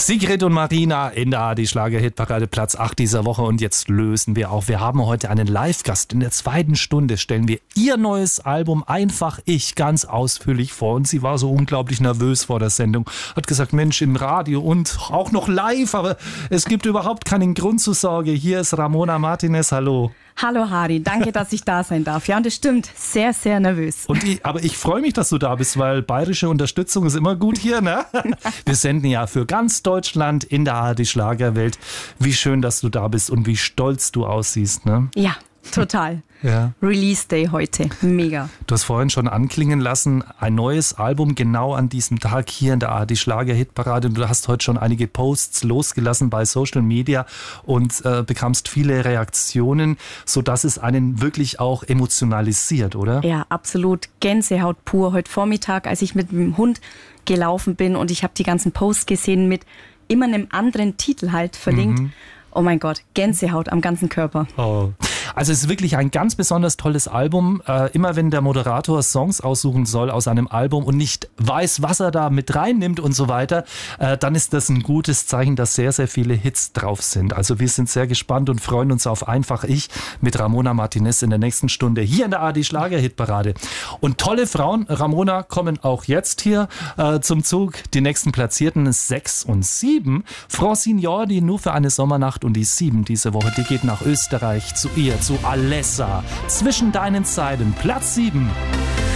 Sigrid und Marina in der ARD Schlager-Hitparade, Platz 8 dieser Woche. Und jetzt lösen wir auf. Wir haben heute einen Live-Gast. In der zweiten Stunde stellen wir ihr neues Album Einfach Ich ganz ausführlich vor. Und sie war so unglaublich nervös vor der Sendung. Hat gesagt, Mensch, im Radio und auch noch live, aber es gibt überhaupt keinen Grund zur Sorge. Hier ist Ramona Martinez. Hallo. Hallo Hardy, danke, dass ich da sein darf. Ja, und das stimmt, sehr, sehr nervös. Aber ich freue mich, dass du da bist, weil bayerische Unterstützung ist immer gut hier, ne? Wir senden ja für ganz Deutschland in der ARD Schlagerwelt. Wie schön, dass du da bist und wie stolz du aussiehst, ne? Ja, total. Ja. Release Day heute, mega. Du hast vorhin schon anklingen lassen, ein neues Album genau an diesem Tag hier in der ARD Schlager-Hitparade. Du hast heute schon einige Posts losgelassen bei Social Media und bekamst viele Reaktionen, sodass es einen wirklich auch emotionalisiert, oder? Ja, absolut. Gänsehaut pur. Heute Vormittag, als ich mit dem Hund gelaufen bin und ich habe die ganzen Posts gesehen mit immer einem anderen Titel halt verlinkt. Oh mein Gott, Gänsehaut am ganzen Körper. Oh. Also es ist wirklich ein ganz besonders tolles Album. Immer wenn der Moderator Songs aussuchen soll aus einem Album und nicht weiß, was er da mit reinnimmt und so weiter, dann ist das ein gutes Zeichen, dass sehr, sehr viele Hits drauf sind. Also wir sind sehr gespannt und freuen uns auf Einfach Ich mit Ramona Martinez in der nächsten Stunde hier in der ARD Schlager-Hitparade. Und tolle Frauen, Ramona, kommen auch jetzt hier zum Zug. Die nächsten Platzierten 6 und 7. Francine Jordi nur für eine Sommernacht und die 7 diese Woche, die geht nach Österreich zu ihr, zu Alessa. Zwischen deinen Zeilen, Platz 7.